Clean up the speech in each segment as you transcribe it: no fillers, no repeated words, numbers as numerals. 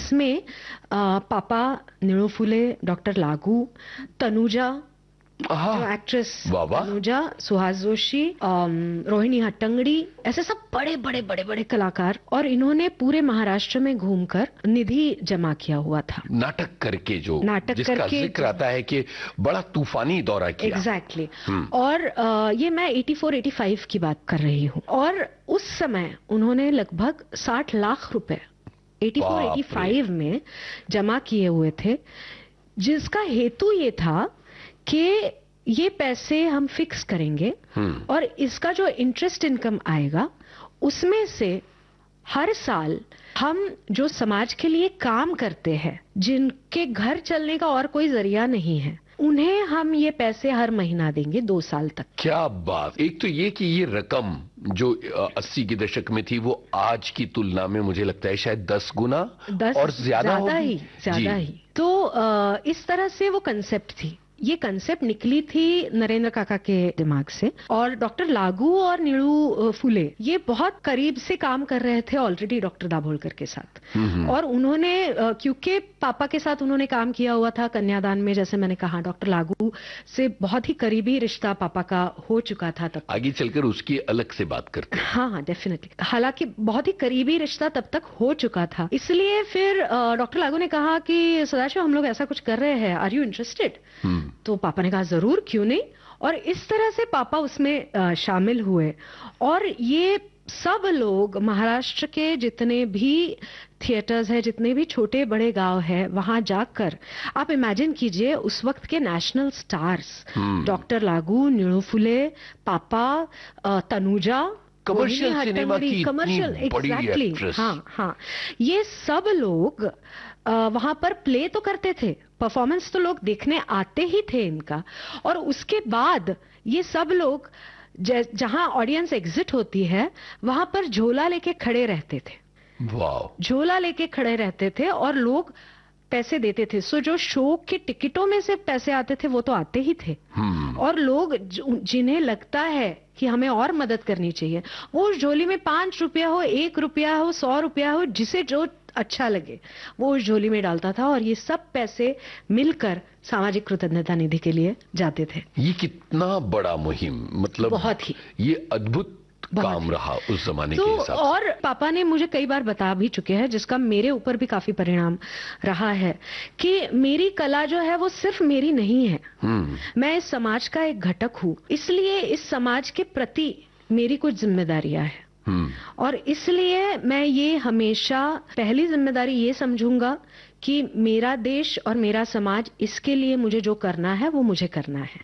जिसमें पापा नीलू फुले, डॉक्टर लागू, तनुजा जो एक्ट्रेस तनुजा, सुहास जोशी, रोहिणी हट्टंगडी, ऐसे सब बड़े बड़े बड़े बड़े कलाकार, और इन्होंने पूरे महाराष्ट्र में घूमकर निधि जमा किया हुआ था। नाटक करके जिसका जिक्र आता है कि बड़ा तूफानी दौरा किया। एग्जैक्टली। और ये मैं 84-85 की बात कर रही हूँ, और उस समय उन्होंने लगभग 60 लाख रुपए 84-85 में जमा किए हुए थे, जिसका हेतु ये था कि ये पैसे हम फिक्स करेंगे और इसका जो इंटरेस्ट इनकम आएगा उसमें से हर साल हम जो समाज के लिए काम करते हैं, जिनके घर चलने का और कोई जरिया नहीं है, उन्हें हम ये पैसे हर महीना देंगे 2 साल तक। क्या बात। एक तो ये कि ये रकम जो 80 के दशक में थी वो आज की तुलना में मुझे लगता है शायद 10 गुना और ज्यादा ही। तो इस तरह से वो कंसेप्ट थी। ये कंसेप्ट निकली थी नरेंद्र काका के दिमाग से, और डॉक्टर लागू और नीलू फुले ये बहुत करीब से काम कर रहे थे ऑलरेडी डॉक्टर दाभोलकर के साथ। और उन्होंने क्योंकि पापा के साथ उन्होंने काम किया हुआ था कन्यादान में, जैसे मैंने कहा, डॉक्टर लागू से बहुत ही करीबी रिश्ता पापा का हो चुका था तब। आगे चलकर उसकी अलग से बात करते हैं। हाँ, डेफिनेटली। हालांकि बहुत ही करीबी रिश्ता तब तक हो चुका था, इसलिए फिर डॉक्टर लागू ने कहा कि सदाशिव हम लोग ऐसा कुछ कर रहे हैं, आर यू इंटरेस्टेड? तो पापा ने कहा जरूर, क्यों नहीं। और इस तरह से पापा उसमें शामिल हुए, और ये सब लोग महाराष्ट्र के जितने भी थिएटर्स हैं, जितने भी छोटे बड़े गांव हैं, वहां जाकर आप इमेजिन कीजिए उस वक्त के नेशनल स्टार्स डॉक्टर लागू, नीलू फुले, पापा, तनुजा, कमर्शियल सिनेमा की कमर्शियल, एग्जैक्टली। हाँ, ये सब लोग वहां पर प्ले तो करते थे, परफॉर्मेंस तो लोग देखने आते ही थे इनका, और उसके बाद ये सब लोग जहां ऑडियंस एग्जिट होती है वहां पर झोला लेके खड़े रहते थे। वाह। झोला लेके खड़े रहते थे और लोग पैसे देते थे। सो जो शो के टिकटों में से पैसे आते थे वो तो आते ही थे, और लोग जिन्हें लगता है कि हमें और मदद करनी चाहिए, वो उस झोली में 5 रुपया हो, 1 रुपया हो, 100 रुपया हो, जिसे जो अच्छा लगे वो उस झोली में डालता था, और ये सब पैसे मिलकर सामाजिक कृतज्ञता निधि के लिए जाते थे। ये कितना बड़ा मुहिम, मतलब बहुत ही ये अद्भुत काम रहा उस जमाने के हिसाब से। और पापा ने मुझे कई बार बता भी चुके हैं, जिसका मेरे ऊपर भी काफी परिणाम रहा है, कि मेरी कला जो है वो सिर्फ मेरी नहीं है, मैं इस समाज का एक घटक हूँ, इसलिए इस समाज के प्रति मेरी कुछ जिम्मेदारियां हैं, और इसलिए मैं ये हमेशा पहली जिम्मेदारी ये समझूंगा कि मेरा देश और मेरा समाज, इसके लिए मुझे जो करना है वो मुझे करना है।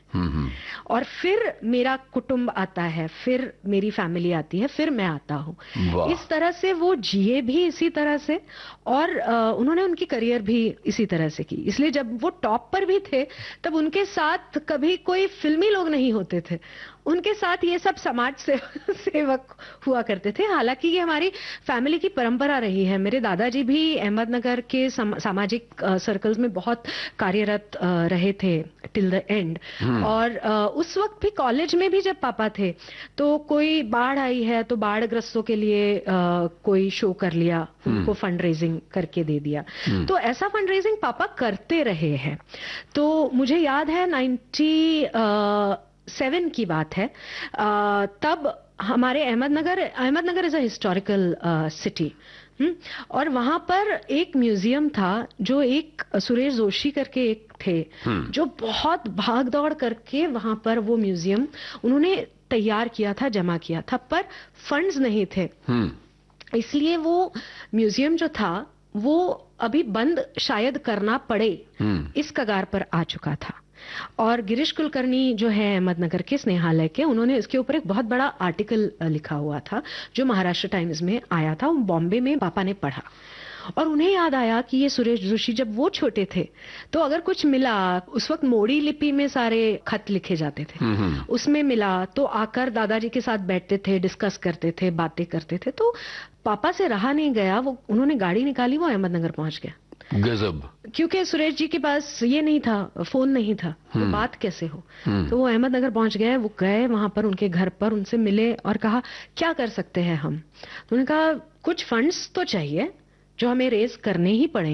और फिर मेरा कुटुंब आता है, फिर मेरी फैमिली आती है, फिर मैं आता हूँ। इस तरह से वो जिए भी इसी तरह से, और उन्होंने उनकी करियर भी इसी तरह से की। इसलिए जब वो टॉप पर भी थे तब उनके साथ कभी कोई फिल्मी लोग नहीं होते थे, उनके साथ ये सब समाज सेवक हुआ करते थे। हालांकि ये हमारी फैमिली की परंपरा रही है। मेरे दादाजी भी अहमदनगर के सामाजिक सर्कल्स में बहुत कार्यरत रहे थे टिल द एंड। और उस वक्त भी कॉलेज में भी जब पापा थे तो कोई बाढ़ आई है तो बाढ़ ग्रस्तों के लिए कोई शो कर लिया, उनको फंड रेजिंग करके दे दिया। तो ऐसा फंड रेजिंग पापा करते रहे हैं। तो मुझे याद है 97 की बात है, तब हमारे Ahmednagar is a historical city, और वहां पर एक म्यूजियम था जो एक सुरेश जोशी करके एक थे, जो बहुत भाग दौड़ करके वहां पर वो म्यूजियम उन्होंने तैयार किया था, जमा किया था, पर फंड्स नहीं थे, इसलिए वो म्यूजियम जो था वो अभी बंद शायद करना पड़े, इस कगार पर आ चुका था। और गिरीश कुलकर्णी जो है अहमदनगर के स्नेहालय के, उन्होंने इसके ऊपर एक बहुत बड़ा आर्टिकल लिखा हुआ था जो महाराष्ट्र टाइम्स में आया था। बॉम्बे में पापा ने पढ़ा और उन्हें याद आया कि ये सुरेश जोशी जब वो छोटे थे तो अगर कुछ मिला, उस वक्त मोड़ी लिपि में सारे खत लिखे जाते थे, उसमें मिला तो आकर दादाजी के साथ बैठते थे, डिस्कस करते थे, बातें करते थे। तो पापा से रहा नहीं गया, वो उन्होंने गाड़ी निकाली, वो अहमदनगर पहुंच गया। गजब। क्योंकि सुरेश जी के पास ये नहीं था, फोन नहीं था, तो बात कैसे हो। तो वो अहमदनगर पहुंच गए, वो गए वहां पर उनके घर पर, उनसे मिले और कहा क्या कर सकते हैं हम। तो उन्होंने कहा कुछ फंड्स तो चाहिए जो हमें रेज करने ही पड़ेंगे।